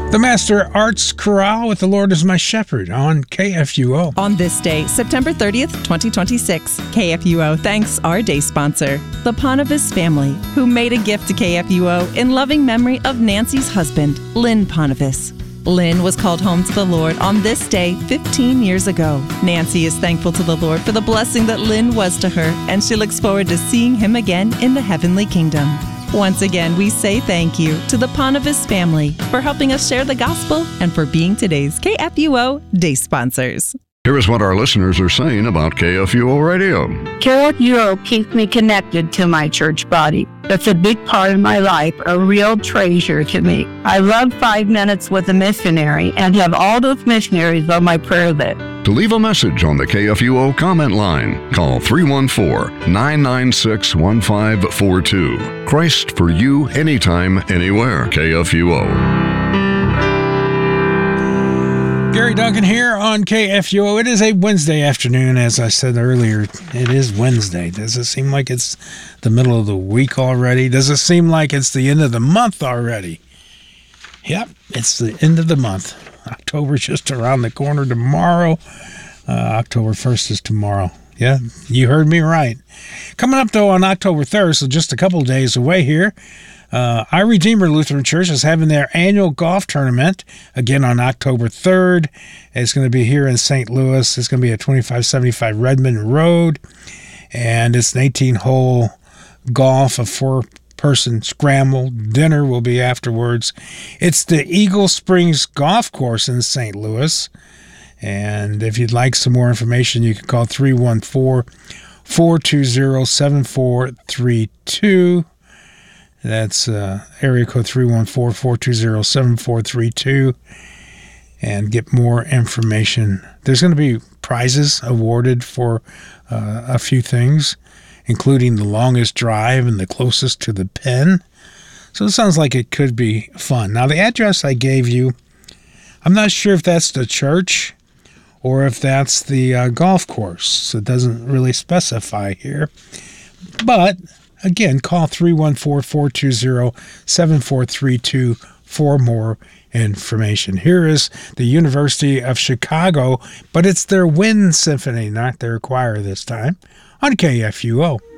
The Master Arts Chorale with The Lord is My Shepherd on KFUO. On this day, September 30th, 2026, KFUO thanks our day sponsor, the Ponovis family, who made a gift to KFUO in loving memory of Nancy's husband, Lynn Ponovis. Lynn was called home to the Lord on this day 15 years ago. Nancy is thankful to the Lord for the blessing that Lynn was to her, and she looks forward to seeing him again in the heavenly kingdom. Once again, we say thank you to the Ponovis family for helping us share the gospel and for being today's KFUO Day sponsors. Here is what our listeners are saying about KFUO Radio. KFUO keeps me connected to my church body. That's a big part of my life, a real treasure to me. I love 5 Minutes with a Missionary and have all those missionaries on my prayer list. To leave a message on the KFUO comment line, call 314-996-1542. Christ for you, anytime, anywhere. KFUO. Gary Duncan here on KFUO. It is a Wednesday afternoon, as I said earlier. It is Wednesday. Does it seem like it's the middle of the week already? Does it seem like it's the end of the month already? Yep, it's the end of the month. October's just around the corner tomorrow. October 1st is tomorrow. Yeah, you heard me right. Coming up, though, on October 3rd, so just a couple of days away here, Our Redeemer Lutheran Church is having their annual golf tournament again on October 3rd. It's going to be here in St. Louis. It's going to be at 2575 Redmond Road, and it's an 18-hole golf, a 4-person scramble. Dinner will be afterwards. It's the Eagle Springs Golf Course in St. Louis, and if you'd like some more information, you can call 314-420-7432. That's area code 314-420-7432, and get more information. There's going to be prizes awarded for a few things, including the longest drive and the closest to the pin. So it sounds like it could be fun. Now, the address I gave you, I'm not sure if that's the church or if that's the golf course. It doesn't really specify here. But again, call 314-420-7432 for more information. Here is the University of Chicago, but it's their wind symphony, not their choir this time, on KFUO.